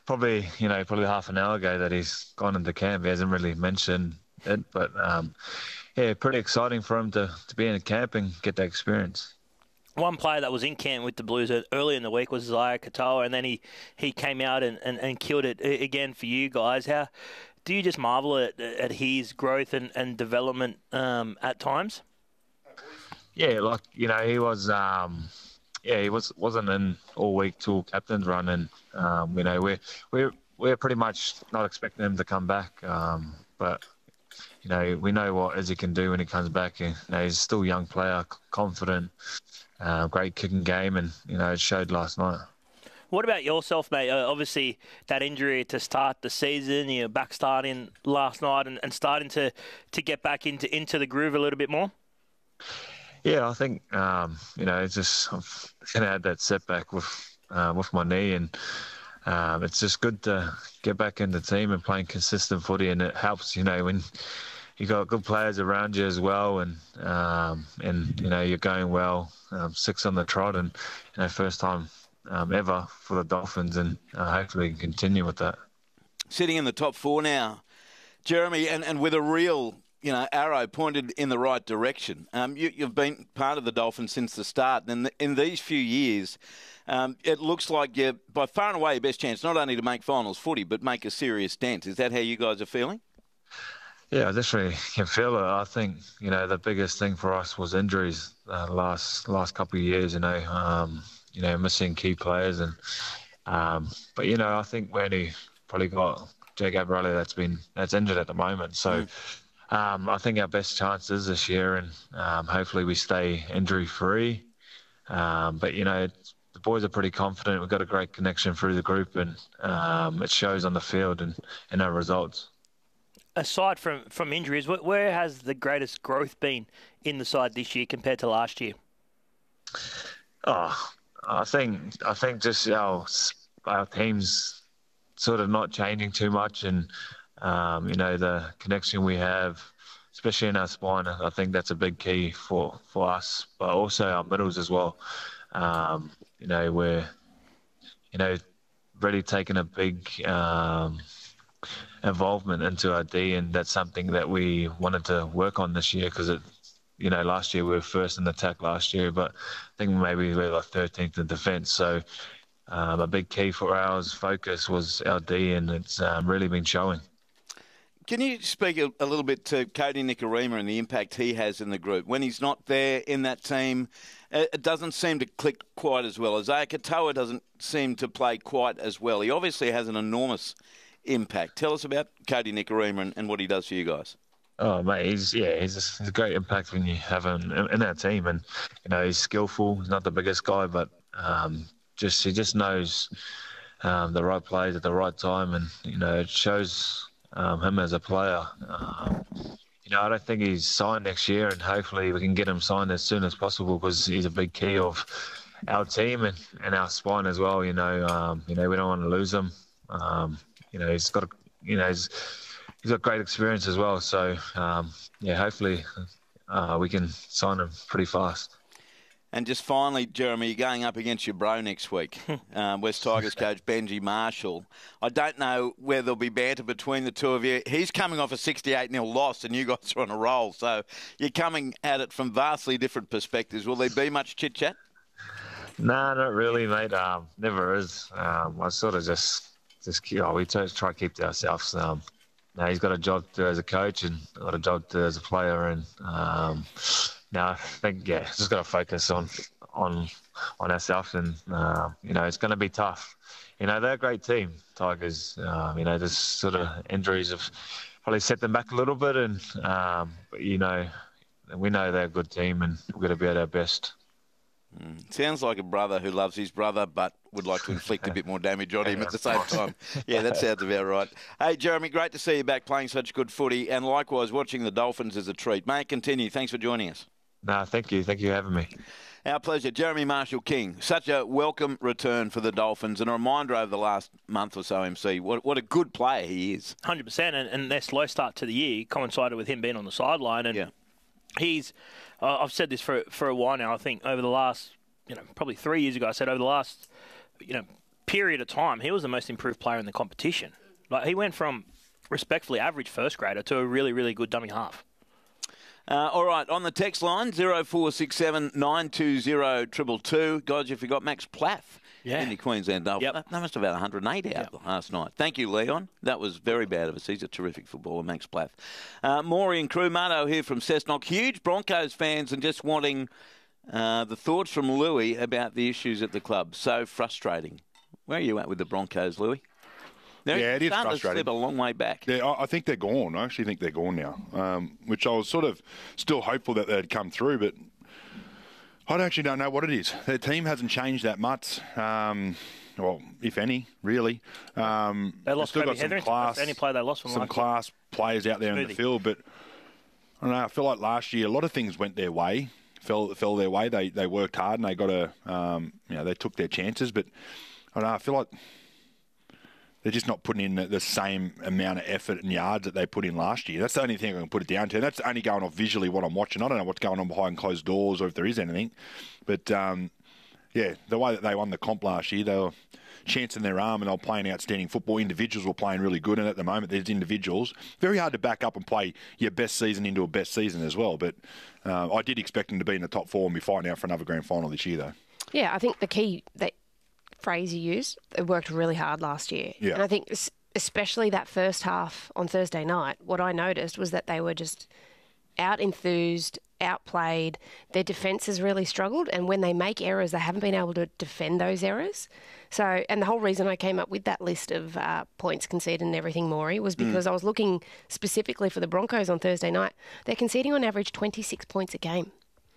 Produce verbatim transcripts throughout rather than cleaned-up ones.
probably, you know, probably half an hour ago that he's gone into camp. He hasn't really mentioned it, but um, yeah, pretty exciting for him to, to be in a camp and get that experience. One player that was in camp with the Blues early in the week was Isaiah Katoa, and then he, he came out and, and, and killed it again for you guys. How do you just marvel at, at his growth and, and development um, at times? Yeah, like, you know, he was, um, yeah, he was, wasn't in all week till captain's run, and, um, you know, we're, we're, we're pretty much not expecting him to come back, um, but, you know, we know what Izzy can do when he comes back. You know, he's still a young player, confident, uh, great kicking game, and, you know, it showed last night. What about yourself, mate? Uh, obviously, that injury to start the season, you're back starting last night and, and starting to, to get back into, into the groove a little bit more? Yeah, I think, um, you know, it's just, I've kind of had that setback with, uh, with my knee, and um, it's just good to get back in the team and playing consistent footy, and it helps, you know, when you got good players around you as well, and um, and you know you're going well, um, six on the trot, and you know first time um, ever for the Dolphins, and uh, hopefully can continue with that. Sitting in the top four now, Jeremy, and, and with a real you know arrow pointed in the right direction. Um, you, you've been part of the Dolphins since the start, and in these few years, um, it looks like you're by far and away your best chance not only to make finals footy but make a serious dent. Is that how you guys are feeling? Yeah, I definitely can feel it. I think, you know, the biggest thing for us was injuries uh, last last couple of years, you know, um, you know, missing key players. and um, But, you know, I think we only probably got Jake Gabrielli that's been that's injured at the moment. So mm. um, I think our best chances this year, and um, hopefully we stay injury-free. Um, but, you know, it's, the boys are pretty confident. We've got a great connection through the group, and um, it shows on the field and in our results. Aside from, from injuries, where has the greatest growth been in the side this year compared to last year? Oh, I think I think just our our team's sort of not changing too much, and um, you know the connection we have, especially in our spine. I think that's a big key for, for us, but also our middles as well. Um, you know we're you know really taking a big. Um, involvement into our D, and that's something that we wanted to work on this year, because it, you know, last year we were first in attack last year, but I think maybe we were like thirteenth in defence. So um, a big key for ours focus was our D, and it's um, really been showing. Can you speak a, a little bit to Kodi Nikorima and the impact he has in the group? When he's not there in that team, it doesn't seem to click quite as well. Isaiah Katoa doesn't seem to play quite as well. He obviously has an enormous impact. Tell us about Kodi Nikorima and, and what he does for you guys. Oh, mate, he's yeah, he's a, he's a great impact when you have him in, in our team, and you know he's skillful. He's not the biggest guy, but um, just he just knows um, the right plays at the right time, and you know it shows um, him as a player. Um, you know, I don't think he's signed next year, and hopefully we can get him signed as soon as possible, because he's a big key of our team and, and our spine as well. You know, um, you know we don't want to lose him. Um, You know, he's got, a, you know, he's, he's got great experience as well. So, um, yeah, hopefully uh, we can sign him pretty fast. And just finally, Jeremy, you're going up against your bro next week, um, West Tigers coach Benji Marshall. I don't know whether there'll be banter between the two of you. He's coming off a sixty-eight nil loss, and you guys are on a roll. So you're coming at it from vastly different perspectives. Will there be much chit-chat? Nah, not really, mate. Um, never is. Um, I sort of just... Just, you know, we try to keep to ourselves. Um, now he's got a job to do as a coach, and I've got a job to do as a player. And um, now I think, yeah, just got to focus on on on ourselves. And uh, you know, it's going to be tough. You know, they're a great team, Tigers. Um, you know, this sort of injuries have probably set them back a little bit, and um, but you know, we know they're a good team, and we're going to be at our best. Mm. Sounds like a brother who loves his brother but would like to inflict a bit more damage on him at the same time. Yeah, that sounds about right. Hey, Jeremy, great to see you back playing such good footy, and likewise watching the Dolphins is a treat. May it continue. Thanks for joining us. No, thank you. Thank you for having me. Our pleasure. Jeremy Marshall-King, such a welcome return for the Dolphins, and a reminder over the last month or so, M C, what, what a good player he is. one hundred percent, and, and their slow start to the year coincided with him being on the sideline, and yeah. he's, uh, I've said this for, for a while now, I think over the last, you know, probably three years ago, I said over the last, you know, period of time, he was the most improved player in the competition. Like he went from respectfully average first grader to a really, really good dummy half. Uh, all right, on the text line, zero four six seven nine two zero two two two. Guys, you forgot Max Plath Yeah. in the Queensland Dolphins. Yep. They must have had one hundred eight out Yep. last night. Thank you, Leon. That was very bad of us. He's a terrific footballer, Max Plath. Uh, Maury and crew, Marto here from Cessnock. Huge Broncos fans and just wanting uh, the thoughts from Louis about the issues at the club. So frustrating. Where are you at with the Broncos, Louis? They're Yeah, it is starting frustrating. to slip a long way back. Yeah, I I think they're gone. I actually think they're gone now, um, which I was sort of still hopeful that they'd come through, but I actually don't know what it is. Their team hasn't changed that much, um, well, if any, really. Um, They lost still Kobe got some Hetherington. class, That's the only player they lost from some last class players out there in the Smoothie. field, but I don't know. I feel like last year a lot of things went their way, fell fell their way. They they worked hard and they got a, um, you know, they took their chances, but I don't know. I feel like they're just not putting in the, the same amount of effort and yards that they put in last year. That's the only thing I can put it down to. And that's only going off visually what I'm watching. I don't know what's going on behind closed doors or if there is anything. But, um, yeah, the way that they won the comp last year, they were chancing their arm and they were playing outstanding football. Individuals were playing really good. And at the moment, there's individuals. Very hard to back up and play your best season into a best season as well. But uh, I did expect them to be in the top four and be fighting out for another grand final this year, though. Yeah, I think the key that phrase you used, it worked really hard last year. Yeah. And I think es- especially that first half on Thursday night, what I noticed was that they were just out enthused, outplayed. Their defence has really struggled, and when they make errors, they haven't been able to defend those errors. So, and the whole reason I came up with that list of uh, points conceded and everything, Maury, was because I was looking specifically for the Broncos on Thursday night. They're conceding on average twenty-six points a game.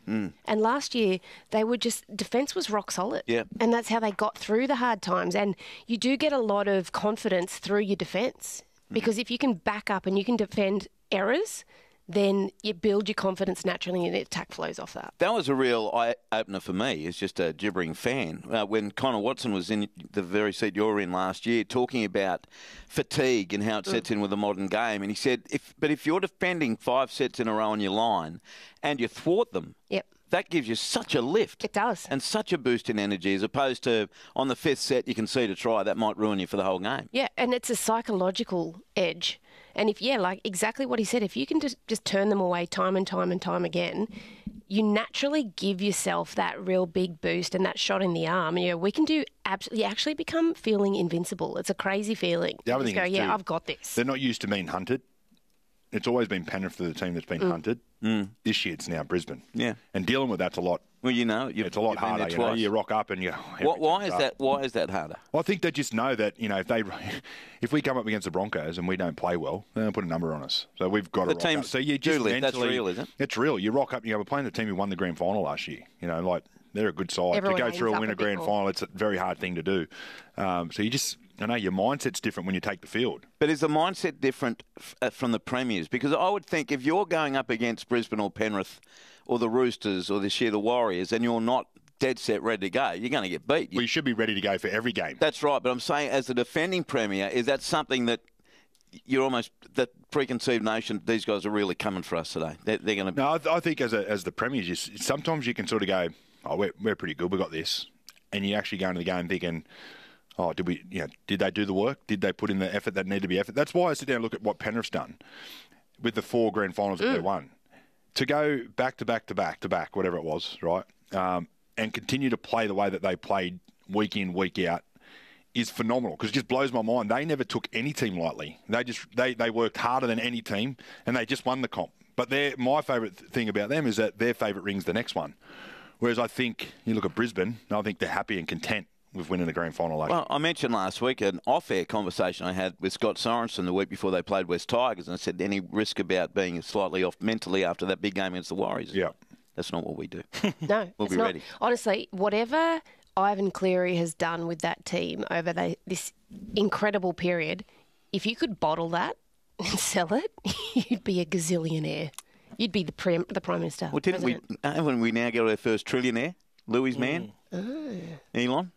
And last year, they were just, defence was rock solid. Yep. And that's how they got through the hard times. And you do get a lot of confidence through your defence because if you can back up and you can defend errors, then you build your confidence naturally and the attack flows off that. That was a real eye-opener for me as just a gibbering fan. Uh, when Connor Watson was in the very seat you were in last year, talking about fatigue and how it sets in with the modern game. And he said, "If but if you're defending five sets in a row on your line and you thwart them, Yep. that gives you such a lift. It does. And such a boost in energy as opposed to on the fifth set you can see to try. That might ruin you for the whole game. Yeah, and it's a psychological edge. And if, yeah, like exactly what he said, if you can just, just turn them away time and time and time again, you naturally give yourself that real big boost and that shot in the arm. You know, we can do absolutely, you actually become feeling invincible. It's a crazy feeling. The other You just thing go, is yeah, too, I've got this. They're not used to being hunted. It's always been Penrith for the team that's been hunted. This year it's now Brisbane. Yeah. And dealing with that's a lot. Well, you know, you've, It's a lot you've been harder. there You, know? twice. You rock up and you. What, why is everything's up. that? Why is that harder? Well, I think they just know that, you know, if they if we come up against the Broncos and we don't play well, they'll put a number on us. So we've got to The rock teams up. So you do just lift. That's mentally, real, isn't it? It's real. You rock up. You know, we're playing the team who won the grand final last year. You know, like they're a good side. Everyone to go aims through up and win a a bit grand more. final, it's a very hard thing to do. Um, so you just, I know your mindset's different when you take the field. But is the mindset different f- uh, from the premiers? Because I would think if you're going up against Brisbane or Penrith or the Roosters or this year the Warriors and you're not dead set ready to go, you're going to get beat. You- We should be ready to go for every game. That's right. But I'm saying as the defending premier, is that something that you're almost, that preconceived notion, these guys are really coming for us today? They're, they're going to... No, I, th- I think as a, as the premiers, you, s- sometimes you can sort of go, oh, we're, we're pretty good. We got this, and you actually go into the game thinking, oh, did we? You know, did they do the work? Did they put in the effort that needed to be effort? That's why I sit down and look at what Penrith's done with the four grand finals that they won. To go back to back to back to back, whatever it was, right, um, and continue to play the way that they played week in, week out, is phenomenal because it just blows my mind. They never took any team lightly. They just they, they worked harder than any team, and they just won the comp. But they're, my favourite th- thing about them is that their favourite ring's the next one. Whereas I think you look at Brisbane, and I think they're happy and content with winning the grand final last Well, year. I mentioned last week an off-air conversation I had with Scott Sorensen the week before they played West Tigers, and I said, any risk about being slightly off mentally after that big game against the Warriors? Yeah. That's not what we do. No, We'll it's be not. ready. Honestly, whatever Ivan Cleary has done with that team over the, this incredible period, if you could bottle that and sell it, you'd be a gazillionaire. You'd be the prim, the prime minister. Well, didn't we? president. Haven't we now got our first trillionaire, Louis' man, Mm. Elon?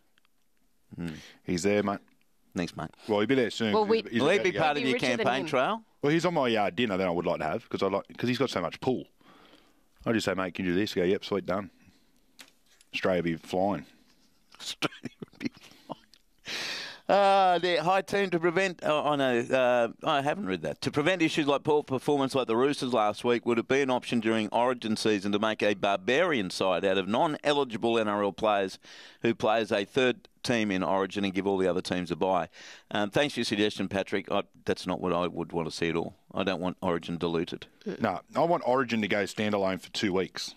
He's there, mate. Thanks, mate. Well, he'll be there soon. Well, we- He's- he's Will he about be to part go. of Be your richer than campaign him. trail? Well, he's on my uh, dinner that I would like to have because I like because he's got so much pull. I just say, mate, can you do this? He go, yep, sweet, done. Australia be flying. Australia would be fine. Uh, the high team to prevent, oh, I know, uh, I haven't read that. To prevent issues like poor performance like the Roosters last week, would it be an option during Origin season to make a barbarian side out of non-eligible N R L players who play as a third team in Origin and give all the other teams a bye? Um, thanks for your suggestion, Patrick. I, that's not what I would want to see at all. I don't want Origin diluted. No, I want Origin to go standalone for two weeks.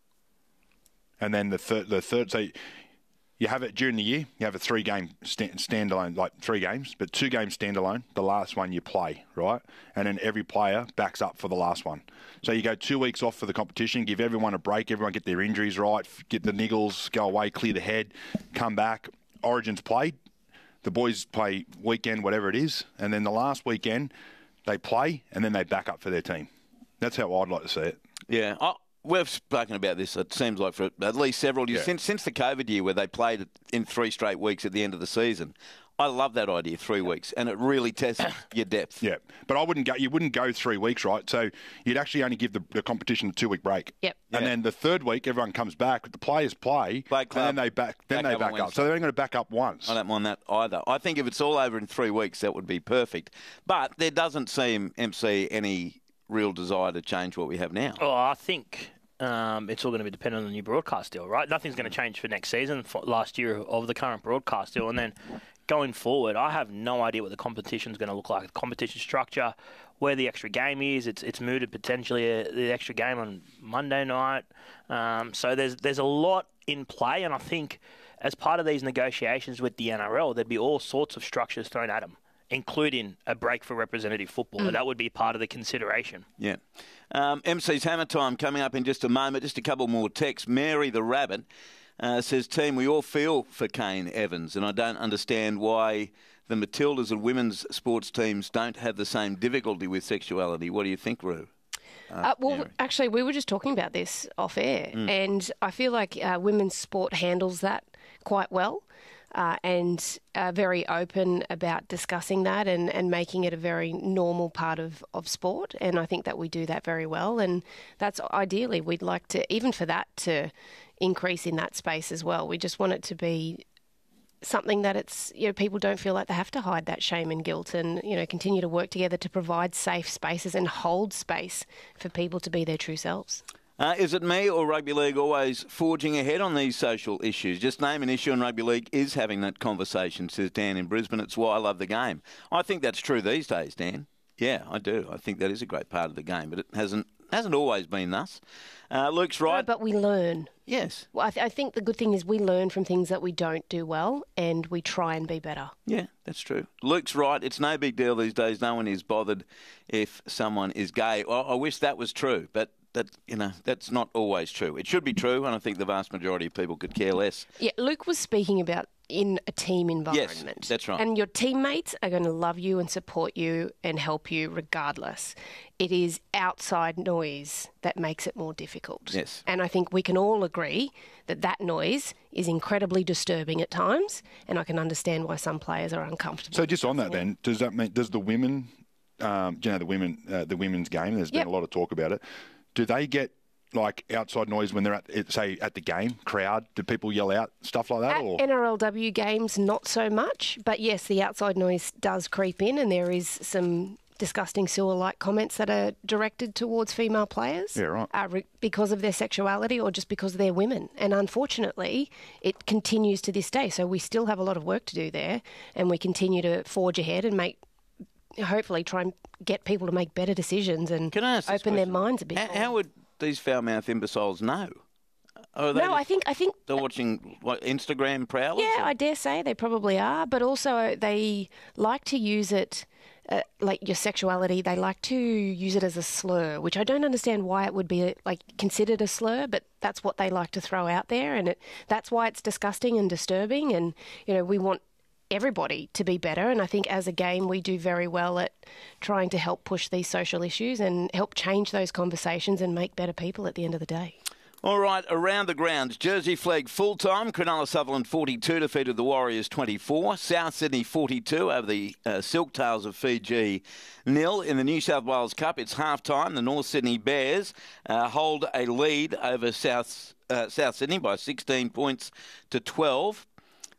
And then the third, the third, so you have it during the year, you have a three-game stand, standalone, like three games, but two games standalone, the last one you play, right? And then every player backs up for the last one. So you go two weeks off for the competition, give everyone a break, everyone get their injuries right, get the niggles, go away, clear the head, come back. Origin's played, the boys play weekend, whatever it is, and then the last weekend they play and then they back up for their team. That's how I'd like to see it. Yeah, I, we've spoken about this, it seems like, for at least several years. Yeah. Since since the COVID year where they played in three straight weeks at the end of the season. I love that idea, three weeks, and it really tests your depth. Yeah, but I wouldn't go. You wouldn't go three weeks, right? So you'd actually only give the, the competition a two-week break. Yep. And Yeah. then the third week, everyone comes back. The players play, Play club, and then they back. Then back they up on back up. Wednesday. So they're only going to back up once. I don't mind that either. I think if it's all over in three weeks, that would be perfect. But there doesn't seem, M C, any real desire to change what we have now. Oh, I think um, it's all going to be dependent on the new broadcast deal, right? Nothing's going to change for next season, for last year of the current broadcast deal. And then going forward, I have no idea what the competition's going to look like. The competition structure, where the extra game is, it's it's mooted potentially uh, the extra game on Monday night. Um, so there's there's a lot in play, and I think as part of these negotiations with the N R L, there'd be all sorts of structures thrown at them, including a break for representative football. Mm. That would be part of the consideration. Yeah. Um, M C's Hammer Time coming up in just a moment. Just a couple more texts. Mary the Rabbit uh, says, team, we all feel for Kane Evans, and I don't understand why the Matildas and women's sports teams don't have the same difficulty with sexuality. What do you think, Roo? Uh, Uh, well, Mary. actually, we were just talking about this off air, Mm. and I feel like uh, women's sport handles that quite well. Uh, and are very open about discussing that and, and making it a very normal part of, of sport. And I think that we do that very well. And that's ideally, we'd like to, even for that, to increase in that space as well. We just want it to be something that it's, you know, people don't feel like they have to hide that shame and guilt and, you know, continue to work together to provide safe spaces and hold space for people to be their true selves. Uh, is it me or Rugby League always forging ahead on these social issues? Just name an issue and Rugby League is having that conversation, says Dan in Brisbane. It's why I love the game. I think that's true these days, Dan. Yeah, I do. I think that is a great part of the game, but it hasn't hasn't always been thus. Uh, Luke's right. No, but we learn. Yes. Well, I, th- I think the good thing is we learn from things that we don't do well and we try and be better. Yeah, that's true. Luke's right. It's no big deal these days. No one is bothered if someone is gay. Well, I wish that was true, but that, you know, that's not always true. It should be true, and I think the vast majority of people could care less. Yeah, Luke was speaking about in a team environment. Yes, that's right. And your teammates are going to love you and support you and help you regardless. It is outside noise that makes it more difficult. Yes. And I think we can all agree that that noise is incredibly disturbing at times, and I can understand why some players are uncomfortable. So just on that, then, does that mean does the women, um, you know, the women, uh, the women's game? There's been Yep. a lot of talk about it. Do they get like outside noise when they're at, say, at the game, crowd? Do people yell out stuff like that? At or N R L W games, not so much. But yes, the outside noise does creep in, and there is some disgusting sewer-like comments that are directed towards female players. Yeah, right. Uh, re- because of their sexuality or just because they're women. And unfortunately, it continues to this day. So we still have a lot of work to do there, and we continue to forge ahead and make, hopefully, try and get people to make better decisions and Can I ask this open their question? minds a bit. How, more. how would these foul-mouthed imbeciles know? Are they No, just- I think I think they're watching what, Instagram prowlers? Yeah, or- I dare say they probably are, but also they like to use it, uh, like your sexuality, they like to use it as a slur, which I don't understand why it would be like considered a slur, but that's what they like to throw out there, and it, that's why it's disgusting and disturbing, and, you know, we want everybody to be better, and I think as a game we do very well at trying to help push these social issues and help change those conversations and make better people at the end of the day. All right, around the grounds, Jersey Flegg full-time, Cronulla Sutherland forty-two defeated the Warriors twenty-four, South Sydney forty-two over the uh, Silktails of Fiji nil. In the New South Wales Cup, it's half-time. The North Sydney Bears uh, hold a lead over South, uh, South Sydney by sixteen points to twelve.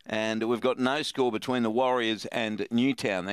And we've got no score between the Warriors and Newtown.